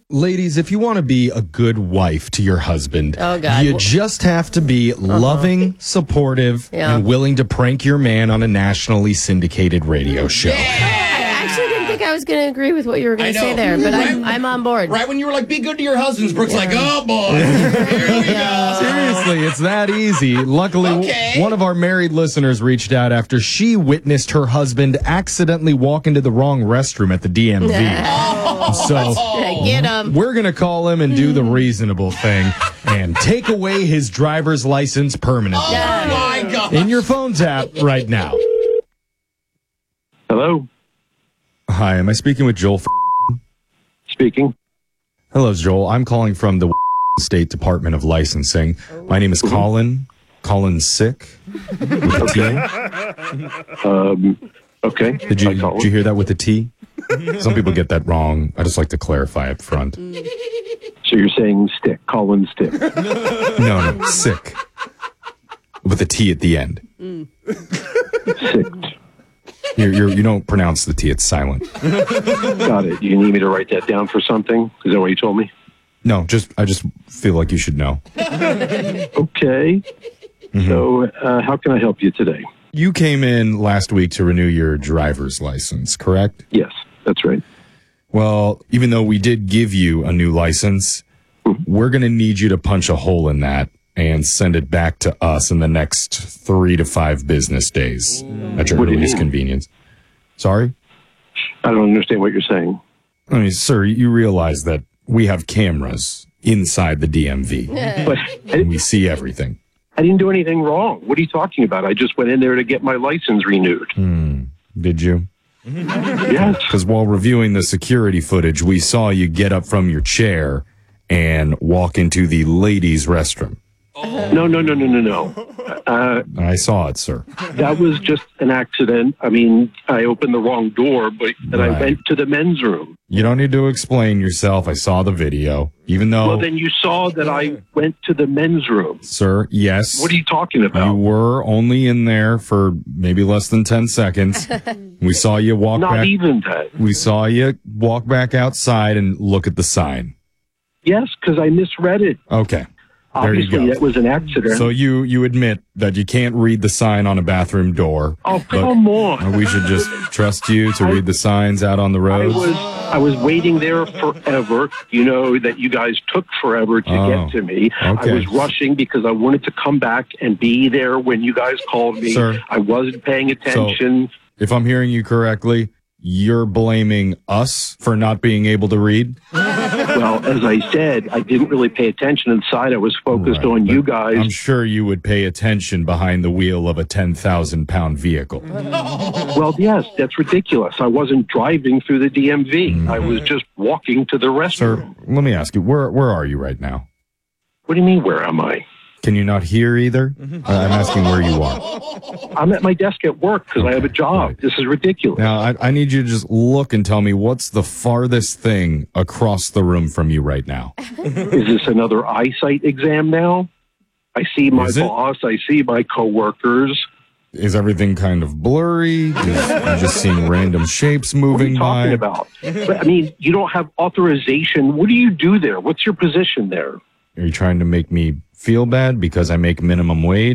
Ladies, if you want to be a good wife to your husband, Oh, God. you just have to be loving, supportive, and willing to prank your man on a nationally syndicated radio show. I actually didn't think I was going to agree with what you were going to say there, but I'm on board. Right when you were like, be good to your husbands, Brooke's like, oh, boy. Here we go. Seriously, it's that easy. Luckily, one of our married listeners reached out after she witnessed her husband accidentally walk into the wrong restroom at the DMV. So Get him. we're going to call him and do the reasonable thing and take away his driver's license permanently. Oh, my God. In your phone tap right now. Hello, Hi, am I speaking with Joel? speaking. Hello, Joel. I'm calling from the State Department of Licensing. My name is Colin. Colin Sick. With a T. Okay. Did you hear that with a T? Some people get that wrong. I just like to clarify up front. So you're saying stick, Colin Stick. No, sick. With a T at the end. Sick. You don't pronounce the T, it's silent. Got it. You need me to write that down for something? Is that what you told me? No, I just feel like you should know. Okay. So how can I help you today? You came in last week to renew your driver's license, correct? Yes, that's right. Well, even though we did give you a new license, we're going to need you to punch a hole in that and send it back to us in the next 3 to 5 business days at your What do you earliest mean? convenience. Sorry? I don't understand what you're saying. I mean, sir, you realize that we have cameras inside the DMV. But And we see everything. I didn't do anything wrong. What are you talking about? I just went in there to get my license renewed. Did you? Yes. Because while reviewing the security footage, we saw you get up from your chair and walk into the ladies' restroom. No. I saw it, sir. That was just an accident. I mean, I opened the wrong door, but then I Right. went to the men's room. You don't need to explain yourself. I saw the video. Even though, Well, then you saw that I went to the men's room. sir, yes. What are you talking You about? were only in there for maybe less than 10 seconds. We saw you walk Not back. even that. We saw you walk back outside and look at the sign. Yes, because I misread it. Okay. There you Obviously, go. that was an accident. So you admit that you can't read the sign on a bathroom door. Oh, but come on. we should just trust you to read the signs out on the roads. I was waiting there forever. You know that you guys took forever to get to me. okay. I was rushing because I wanted to come back and be there when you guys called me. Sir. I wasn't paying attention. If I'm hearing you correctly, you're blaming us for not being able to read? Well, as I said, I didn't really pay attention inside. I was focused Right, on but you guys. I'm sure you would pay attention behind the wheel of a 10,000-pound vehicle. Well, yes, that's ridiculous. I wasn't driving through the DMV. I was just walking to the restroom. Sir, let me ask you, where are you right now? What do you mean, where am I? Can you not hear either? I'm asking where you are. I'm at my desk at work because I have a job. Right. This is ridiculous. Now, I need you to just look and tell me what's the farthest thing across the room from you right now. Is this another eyesight exam now? I see my Is it? boss. I see my coworkers. Is everything kind of blurry? You're just seeing random shapes What are moving you by? talking about? But, I mean, you don't have authorization. What do you do there? What's your position there? Are you trying to make me feel bad because I make minimum wage?